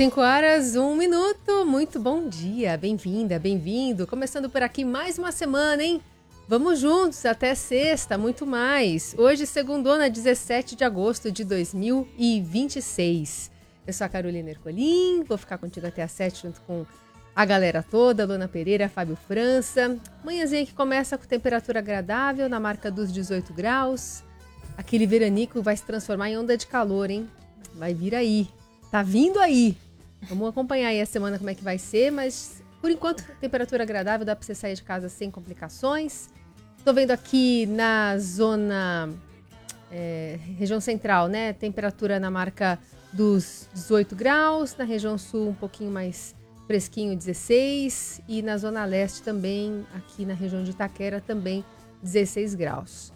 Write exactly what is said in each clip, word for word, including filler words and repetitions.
cinco horas, um minuto. Muito bom dia. Bem-vinda, bem-vindo. Começando por aqui mais uma semana, hein? Vamos juntos até sexta, muito mais. Hoje, segundona, dezessete de agosto de dois mil e vinte e seis. Eu sou a Carolina Ercolim, vou ficar contigo até às sete junto com a galera toda, Luana Pereira, Fábio França. Manhãzinha que começa com temperatura agradável, na marca dos dezoito graus. Aquele veranico vai se transformar em onda de calor, hein? Vai vir aí. Tá vindo aí. Vamos acompanhar aí a semana como é que vai ser, mas por enquanto, temperatura agradável, dá pra você sair de casa sem complicações. Tô vendo aqui na zona, é, região central, né? Temperatura na marca dos dezoito graus, na região sul um pouquinho mais fresquinho, dezesseis, e na zona leste também, aqui na região de Itaquera, também dezesseis graus.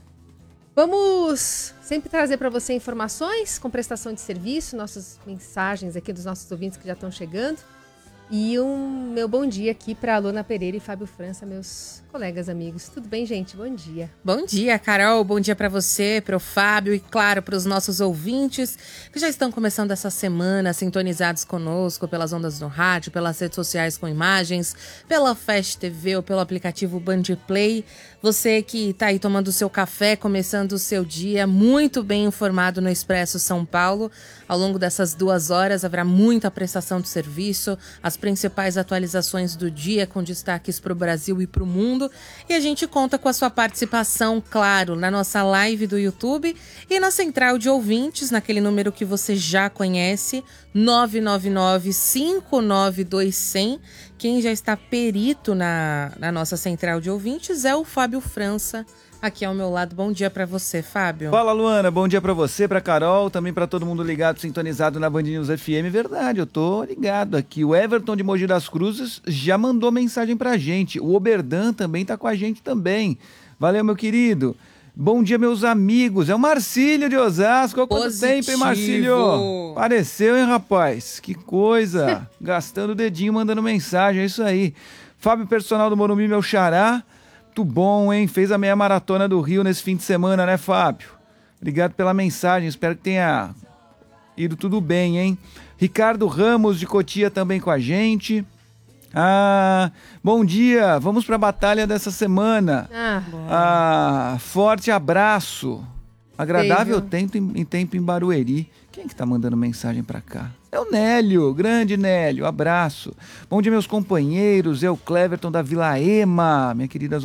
Vamos sempre trazer para você informações com prestação de serviço, nossas mensagens aqui dos nossos ouvintes que já estão chegando. E um meu bom dia aqui para a Luana Pereira e Fábio França, meus colegas, amigos. Tudo bem, gente? Bom dia. Bom dia, Carol. Bom dia para você, para o Fábio e, claro, para os nossos ouvintes que já estão começando essa semana sintonizados conosco pelas ondas do rádio, pelas redes sociais com imagens, pela Fast T V ou pelo aplicativo Band Play. Você que está aí tomando o seu café, começando o seu dia muito bem informado no Expresso São Paulo. Ao longo dessas duas horas haverá muita prestação de serviço, as principais atualizações do dia com destaques para o Brasil e para o mundo. E a gente conta com a sua participação, claro, na nossa live do YouTube e na central de ouvintes, naquele número que você já conhece, nove nove nove, cinco nove dois, zero zero. Quem já está perito na, na nossa central de ouvintes é o Fábio França, aqui ao meu lado. Bom dia para você, Fábio. Fala, Luana. Bom dia para você, para Carol, também para todo mundo ligado, sintonizado na Band News F M. Verdade, eu tô ligado aqui. O Everton de Mogi das Cruzes já mandou mensagem pra gente. O Oberdan também tá com a gente também. Valeu, meu querido. Bom dia, meus amigos. É o Marcílio de Osasco. Há quanto tempo, hein, Marcílio? Apareceu, hein, rapaz? Que coisa. Gastando o dedinho, mandando mensagem. É isso aí. Fábio, personal do Morumbi, meu xará. Muito bom, hein? Fez a meia maratona do Rio nesse fim de semana, né, Fábio? Obrigado pela mensagem. Espero que tenha ido tudo bem, hein? Ricardo Ramos de Cotia também com a gente. Ah, bom dia. Vamos para a batalha dessa semana. Ah, ah forte abraço. Agradável tempo em, em tempo em Barueri. Quem que tá mandando mensagem para cá? É o Nélio, grande Nélio, abraço. Bom dia, meus companheiros, é o Cleverton da Vila Ema, minha querida